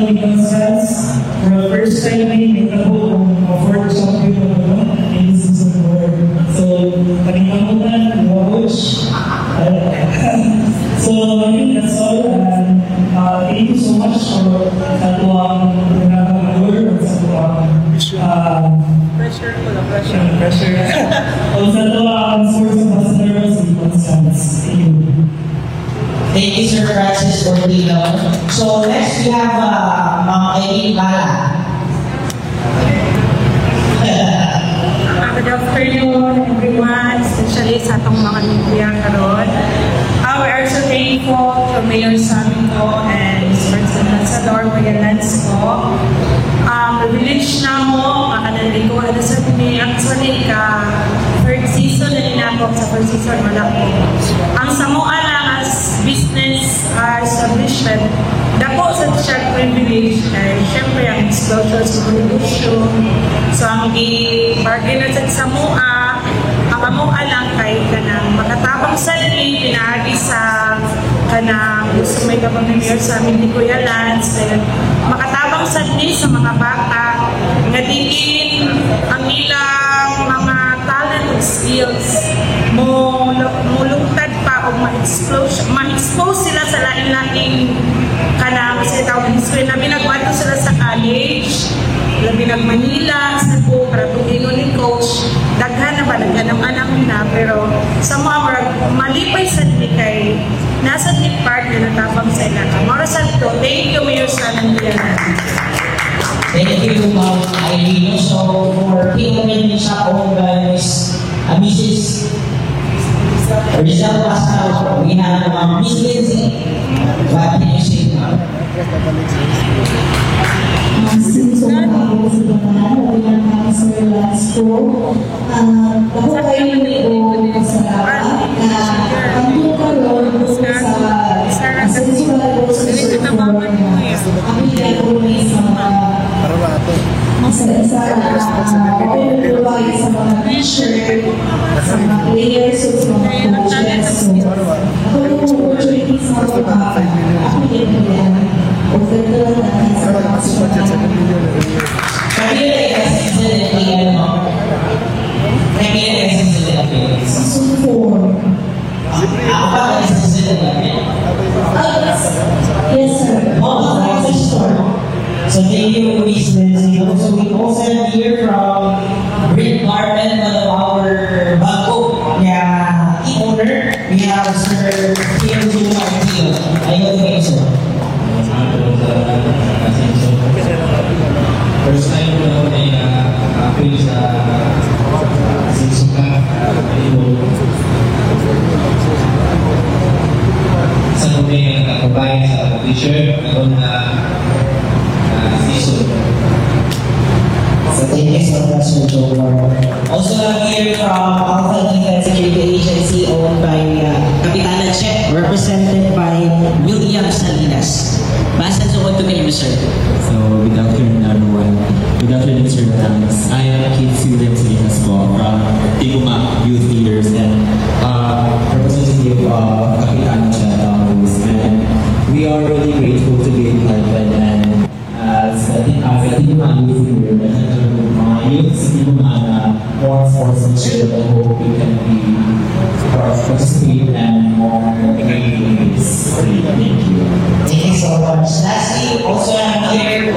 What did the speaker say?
Legal Sense. For the first time, may tabo kung afford sa people naman, ladies and gentlemen. So, panikamutan, watch. So, I think that's all. And thank you so much for sa tuwang nagkakaroon sa tuwang Pressure ko na pressure. pressure. O sa tuwang source ambassadors, Legal Sense. Thank you. Thank you, Sir Francis Ordino. So next we have Ma'am Eileen Lala. Good afternoon, everyone, especially sa itong mga media karon. We are so thankful to Mayor Samingo and Mr. Ambassador Magallanes po. Privilege na mo, makanali ko, sa me, actually, third season na ninapok sa first season, wala po. Ang samoa lang as business establishment, dako sa siya privilege ay syempre ang exposure sa negosyo. So ang i-bargain na sa samoa, ang samoa lang kay kanang makatabang sa pinaagi sa kanang gusto may kapag mayor sa amin ni Kuya Lance, makatabang sa mga bata, nga diin ang ilang mga talent and skills mulungtad pa o ma-expose sila sa lain-laing kanang sitawag history na binagbato sila sa college, labi ng Manila, Cebu, para tuhingon ni coach, daghan na ba, daghan ng anak na, pero sa mga malipay sa kay nasa deep part na natapang sa ilaka. Marasal to, thank you, Mayor Sanandian. Thank you, Ma'am Eileen. So for Pinoy shop owned by Mrs. Rizal Pascal, we have Miss Lindsay. What can you say, ma'am? Since ako sa Bananan, walang mga surveillance ko, ako kayo yung kasalamat na ang tukaroon ko sa sensual ko sa surveillance. Apilya ko may sa mga sa mga t-shirt, sa mga players, sa mga coaches. Ako yung opportunities na ako apilya ko yan. Season 4. Yes, sir. So thank you, Miss Lindsay. So we also have here from Rick Garden, one of our Bago team owner. We have Sir P.M.G. Martino. Ayun kayo, sir. First time ko na ay appeal sa Sinsuka sa numi ang nakabay sa t-shirt noon na season. So thank you so much, Sir Joe. Also here from Alpha Defense Security Agency owned by Kapitana Check, represented by William Salinas. Basta suot to kayo, sir. So, good afternoon everyone. Good afternoon, Sir Thomas. I am Kid William Salinas po from Tiguma Youth Leaders and representative of Kapitana Check. And we are really grateful to be invited and as a Tiguma Youth Leader, mga youth sa Tiguma na more sportsmanship, I hope we can